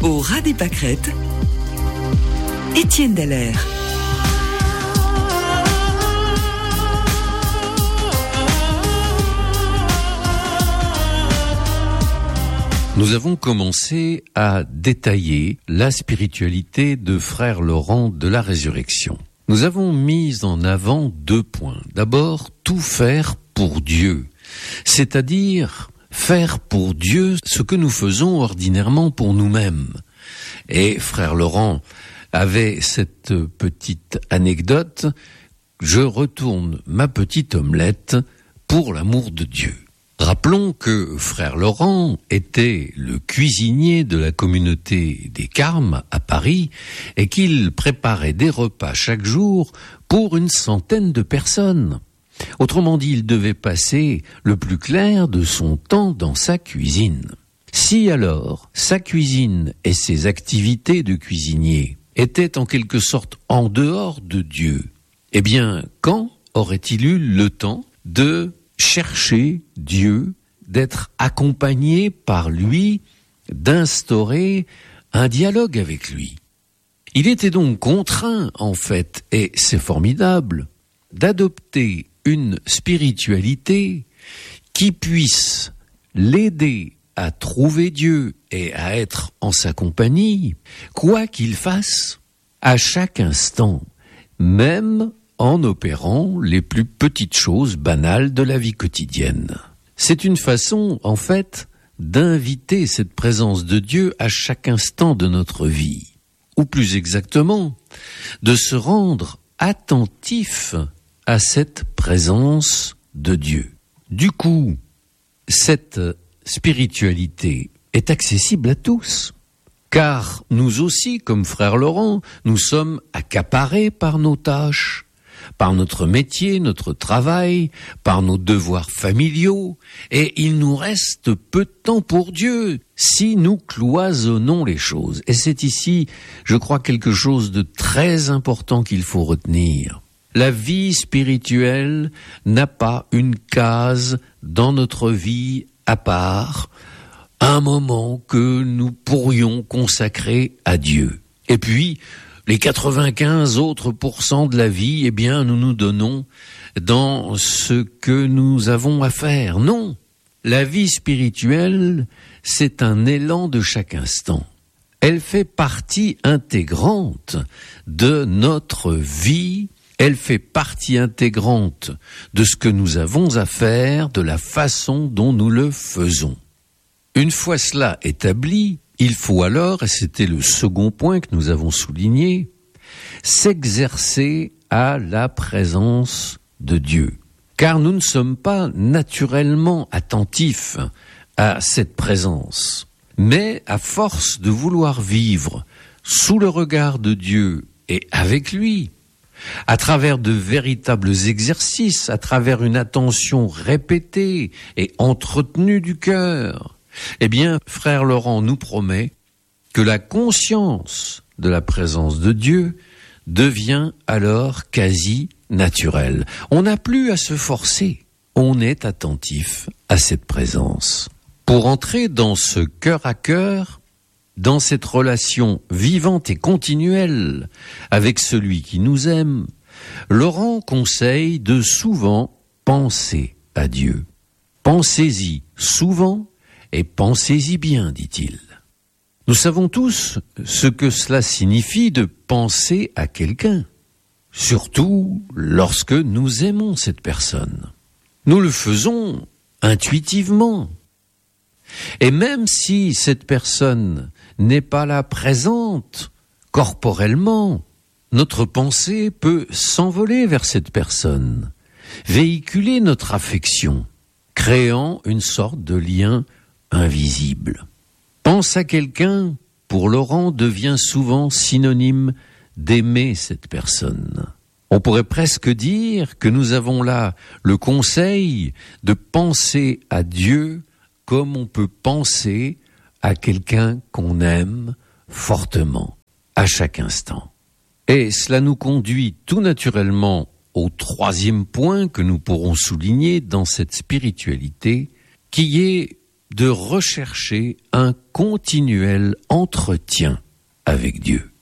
Au ras des pâquerettes, Étienne Dallaire. Nous avons commencé à détailler la spiritualité de Frère Laurent de la Résurrection. Nous avons mis en avant 2 points. D'abord, tout faire pour Dieu, c'est-à-dire faire pour Dieu ce que nous faisons ordinairement pour nous-mêmes. Et Frère Laurent avait cette petite anecdote: je retourne ma petite omelette pour l'amour de Dieu. Rappelons que Frère Laurent était le cuisinier de la communauté des Carmes à Paris et qu'il préparait des repas chaque jour pour 100 de personnes. Autrement dit, il devait passer le plus clair de son temps dans sa cuisine. Si alors sa cuisine et ses activités de cuisinier étaient en quelque sorte en dehors de Dieu, eh bien, quand aurait-il eu le temps de chercher Dieu, d'être accompagné par lui, d'instaurer un dialogue avec lui? Il était donc contraint, en fait, et c'est formidable, d'adopter une spiritualité qui puisse l'aider à trouver Dieu et à être en sa compagnie, quoi qu'il fasse, à chaque instant, même en opérant les plus petites choses banales de la vie quotidienne. C'est une façon, en fait, d'inviter cette présence de Dieu à chaque instant de notre vie, ou plus exactement, de se rendre attentif à cette présence de Dieu. Du coup, cette spiritualité est accessible à tous, car nous aussi, comme Frère Laurent, nous sommes accaparés par nos tâches, par notre métier, notre travail, par nos devoirs familiaux, et il nous reste peu de temps pour Dieu si nous cloisonnons les choses. Et c'est ici, je crois, quelque chose de très important qu'il faut retenir. La vie spirituelle n'a pas une case dans notre vie à part, un moment que nous pourrions consacrer à Dieu. Et puis, les 95 autres % de la vie, eh bien, nous nous donnons dans ce que nous avons à faire. Non, la vie spirituelle, c'est un élan de chaque instant. Elle fait partie intégrante de notre vie. Elle fait partie intégrante de ce que nous avons à faire, de la façon dont nous le faisons. Une fois cela établi, il faut alors, et c'était le second point que nous avons souligné, s'exercer à la présence de Dieu. Car nous ne sommes pas naturellement attentifs à cette présence. Mais à force de vouloir vivre sous le regard de Dieu et avec lui, à travers de véritables exercices, à travers une attention répétée et entretenue du cœur, eh bien, Frère Laurent nous promet que la conscience de la présence de Dieu devient alors quasi naturelle. On n'a plus à se forcer, on est attentif à cette présence. Pour entrer dans ce cœur à cœur, dans cette relation vivante et continuelle avec celui qui nous aime, Laurent conseille de souvent penser à Dieu. Pensez-y souvent et pensez-y bien, dit-il. Nous savons tous ce que cela signifie de penser à quelqu'un, surtout lorsque nous aimons cette personne. Nous le faisons intuitivement. Et même si cette personne n'est pas là présente corporellement, notre pensée peut s'envoler vers cette personne, véhiculer notre affection, créant une sorte de lien invisible. Pense à quelqu'un, pour Laurent, devient souvent synonyme d'aimer cette personne. On pourrait presque dire que nous avons là le conseil de penser à Dieu comme on peut penser à quelqu'un qu'on aime fortement, à chaque instant. Et cela nous conduit tout naturellement au 3e point que nous pourrons souligner dans cette spiritualité, qui est de rechercher un continuel entretien avec Dieu.